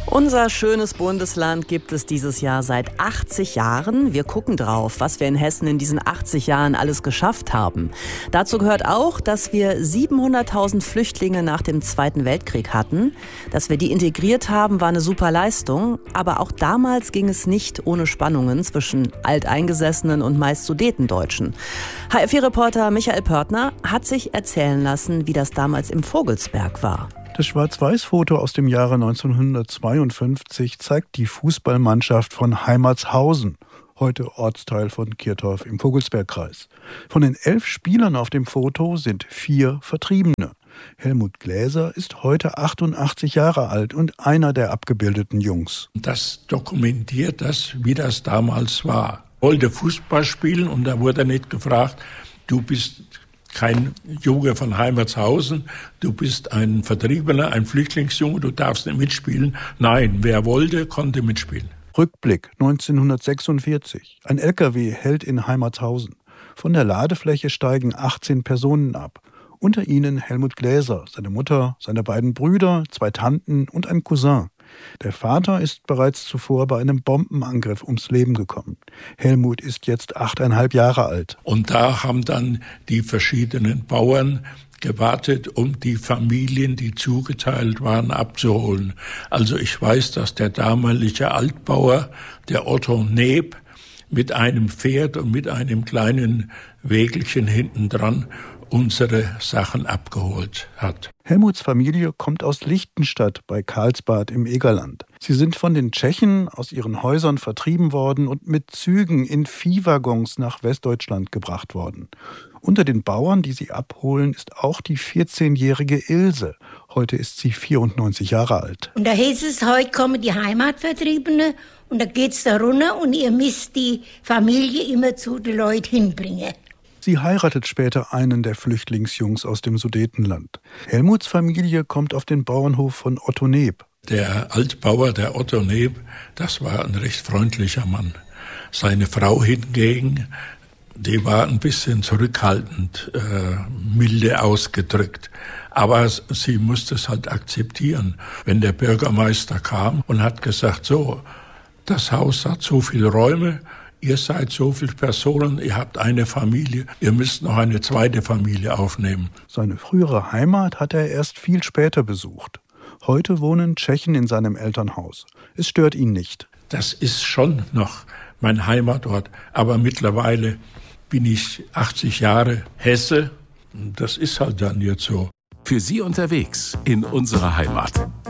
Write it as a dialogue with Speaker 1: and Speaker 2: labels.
Speaker 1: Unser schönes Bundesland gibt es dieses Jahr seit 80 Jahren. Wir gucken drauf, was wir in Hessen in diesen 80 Jahren alles geschafft haben. Dazu gehört auch, dass wir 700.000 Flüchtlinge nach dem Zweiten Weltkrieg hatten. Dass wir die integriert haben, war eine super Leistung. Aber auch damals ging es nicht ohne Spannungen zwischen Alteingesessenen und meist Sudetendeutschen. HR4-Reporter Michael Pörtner hat sich erzählen lassen, wie das damals im Vogelsberg war.
Speaker 2: Das Schwarz-Weiß-Foto aus dem Jahre 1952 zeigt die Fußballmannschaft von Heimatshausen, heute Ortsteil von Kirtorf im Vogelsbergkreis. Von den 11 Spielern auf dem Foto sind 4 Vertriebene. Helmut Gläser ist heute 88 Jahre alt und einer der abgebildeten Jungs.
Speaker 3: Das dokumentiert das, wie das damals war. Ich wollte Fußball spielen und da wurde nicht gefragt, du bist kein Junge von Heimatshausen, du bist ein Vertriebener, ein Flüchtlingsjunge, du darfst nicht mitspielen. Nein, wer wollte, konnte mitspielen.
Speaker 2: Rückblick 1946. Ein LKW hält in Heimatshausen. Von der Ladefläche steigen 18 Personen ab. Unter ihnen Helmut Gläser, seine Mutter, seine beiden Brüder, 2 Tanten und ein Cousin. Der Vater ist bereits zuvor bei einem Bombenangriff ums Leben gekommen. Helmut ist jetzt 8,5 Jahre alt.
Speaker 3: Und da haben dann die verschiedenen Bauern gewartet, um die Familien, die zugeteilt waren, abzuholen. Also ich weiß, dass der damalige Altbauer, der Otto Neb, mit einem Pferd und mit einem kleinen Wägelchen hinten dran unsere Sachen abgeholt hat.
Speaker 2: Helmuts Familie kommt aus Lichtenstadt bei Karlsbad im Egerland. Sie sind von den Tschechen aus ihren Häusern vertrieben worden und mit Zügen in Viehwaggons nach Westdeutschland gebracht worden. Unter den Bauern, die sie abholen, ist auch die 14-jährige Ilse. Heute ist sie 94 Jahre alt.
Speaker 4: Und da hieß es, heute kommen die Heimatvertriebene und da geht's da runter und ihr müsst die Familie immer zu den Leuten hinbringen.
Speaker 2: Sie heiratet später einen der Flüchtlingsjungs aus dem Sudetenland. Helmuts Familie kommt auf den Bauernhof von Otto Neb.
Speaker 3: Der Altbauer, der Otto Neb, das war ein recht freundlicher Mann. Seine Frau hingegen, die war ein bisschen zurückhaltend, milde ausgedrückt. Aber sie musste es halt akzeptieren. Wenn der Bürgermeister kam und hat gesagt, so, das Haus hat so viele Räume, ihr seid so viele Personen, ihr habt eine Familie, ihr müsst noch eine zweite Familie aufnehmen.
Speaker 2: Seine frühere Heimat hat er erst viel später besucht. Heute wohnen Tschechen in seinem Elternhaus. Es stört ihn nicht.
Speaker 3: Das ist schon noch mein Heimatort, aber mittlerweile bin ich 80 Jahre Hesse. Das ist halt dann jetzt so.
Speaker 5: Für Sie unterwegs in unserer Heimat.